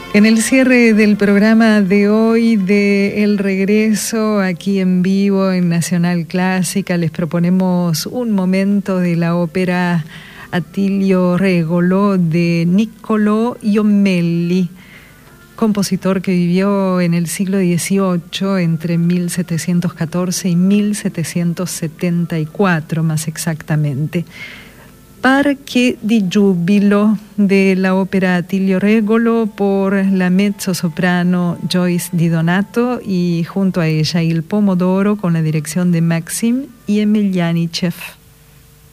En el cierre del programa de hoy de El Regreso, aquí en vivo en Nacional Clásica, les proponemos un momento de la ópera Attilio Regolo de Niccolò Jommelli, compositor que vivió en el siglo XVIII entre 1714 y 1774 más exactamente. Parche di Giubilo de la ópera Attilio Regolo por la mezzosoprano Joyce Di Donato y junto a ella Il Pomodoro con la dirección de Maxim y Emelianichev.